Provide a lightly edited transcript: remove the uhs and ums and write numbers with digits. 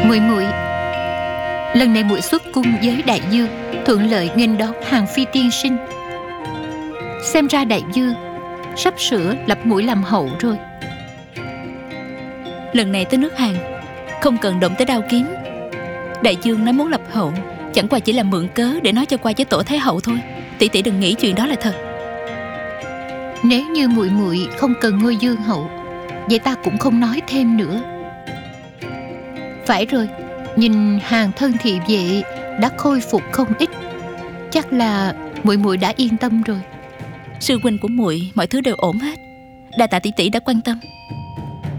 Muội muội, lần này muội xuất cung với đại vương, thuận lợi nghênh đón Hàng Phi tiên sinh. Xem ra đại vương sắp sửa lập muội làm hậu rồi. Lần này tới nước Hàn không cần động tới đao kiếm. Đại vương nói muốn lập hậu chẳng qua chỉ là mượn cớ để nói cho qua với tổ thái hậu thôi. Tỷ tỷ đừng nghĩ chuyện đó là thật. Nếu như muội muội không cần ngôi vương hậu, vậy ta cũng không nói thêm nữa. Phải rồi, nhìn Hàng thân thị vệ đã khôi phục không ít, chắc là muội muội đã yên tâm rồi. Sư huynh của muội mọi thứ đều ổn hết. Đa tạ tỷ tỷ đã quan tâm.